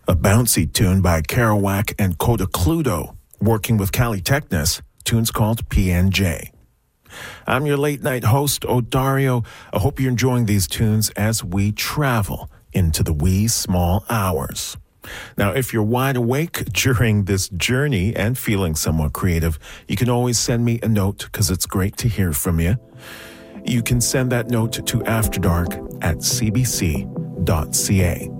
A bouncy tune by Kerouac and Coda Cludo, working with Cali Technis, tune's called PNJ. I'm your late night host, Odario. I hope you're enjoying these tunes as we travel into the wee small hours. Now, if you're wide awake during this journey and feeling somewhat creative, you can always send me a note because it's great to hear from you. You can send that note to afterdark@cbc.ca.